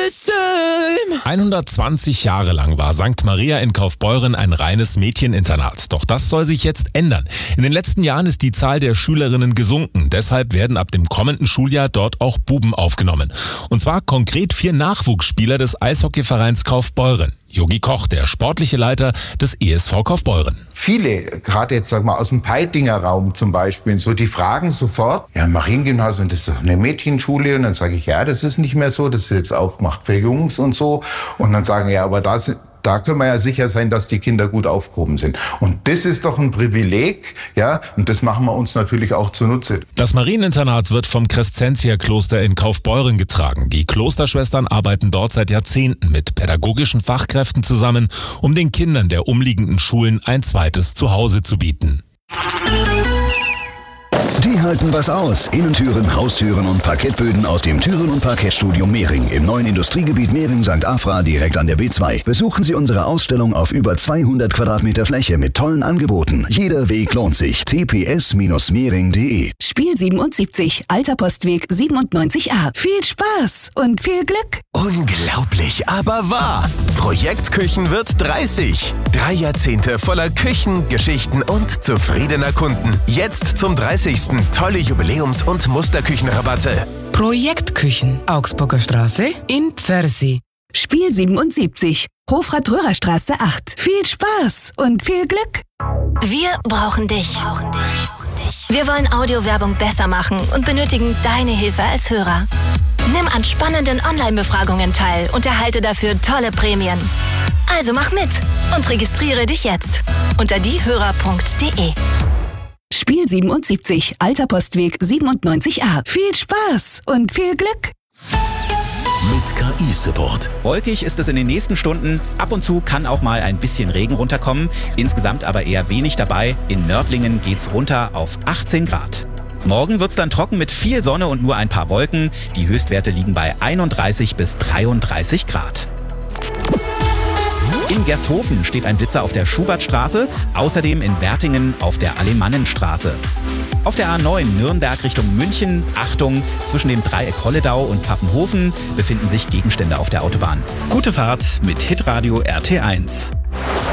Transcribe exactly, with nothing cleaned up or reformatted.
this time. hundertzwanzig Jahre lang war Sankt Maria in Kaufbeuren ein reines Mädcheninternat. Doch das soll sich jetzt ändern. In den letzten Jahren ist die Zahl der Schülerinnen gesunken. Deshalb werden ab dem kommenden Schuljahr dort auch Buben aufgenommen. Und zwar konkret vier Nachwuchsspieler des Eishockeyvereins Kaufbeuren. Jogi Koch, der sportliche Leiter des E S V Kaufbeuren. Viele, gerade jetzt sag mal aus dem Peitinger Raum zum Beispiel, so die fragen sofort, ja, Mariengymnasium, das ist doch eine Mädchenschule. Und dann sage ich, ja, das ist nicht mehr so, das ist jetzt aufgemacht für Jungs und so. Und dann sagen, ja, aber da sind... Da können wir ja sicher sein, dass die Kinder gut aufgehoben sind. Und das ist doch ein Privileg, ja, und das machen wir uns natürlich auch zunutze. Das Marieninternat wird vom Crescentia-Kloster in Kaufbeuren getragen. Die Klosterschwestern arbeiten dort seit Jahrzehnten mit pädagogischen Fachkräften zusammen, um den Kindern der umliegenden Schulen ein zweites Zuhause zu bieten. Die halten was aus. Innentüren, Haustüren und Parkettböden aus dem Türen- und Parkettstudio Mehring im neuen Industriegebiet Mehring-Sankt Afra direkt an der B zwei. Besuchen Sie unsere Ausstellung auf über zweihundert Quadratmeter Fläche mit tollen Angeboten. Jeder Weg lohnt sich. t p s mehring punkt d e. Spiel siebenundsiebzig, Alter Postweg siebenundneunzig a. Viel Spaß und viel Glück. Unglaublich, aber wahr. Projekt Küchen wird dreißig. Drei Jahrzehnte voller Küchen, Geschichten und zufriedener Kunden. Jetzt zum dreißigsten tolle Jubiläums- und Musterküchenrabatte. Projekt Küchen, Augsburger Straße in Pfersee. Spiel siebenundsiebzig, Hofrat-Röhrer-Straße acht. Viel Spaß und viel Glück. Wir brauchen dich. Wir wollen Audiowerbung besser machen und benötigen deine Hilfe als Hörer. Nimm an spannenden Online-Befragungen teil und erhalte dafür tolle Prämien. Also mach mit und registriere dich jetzt unter diehörer punkt de. Spiel siebenundsiebzig, Alter Postweg siebenundneunzig a. Viel Spaß und viel Glück. Mit K I-Support. Wolkig ist es in den nächsten Stunden. Ab und zu kann auch mal ein bisschen Regen runterkommen. Insgesamt aber eher wenig dabei. In Nördlingen geht's runter auf achtzehn Grad. Morgen wird's dann trocken mit viel Sonne und nur ein paar Wolken. Die Höchstwerte liegen bei einunddreißig bis dreiunddreißig Grad. In Gersthofen steht ein Blitzer auf der Schubertstraße, außerdem in Wertingen auf der Alemannenstraße. Auf der A neun Nürnberg Richtung München, Achtung, zwischen dem Dreieck Holledau und Pfaffenhofen befinden sich Gegenstände auf der Autobahn. Gute Fahrt mit Hitradio R T eins.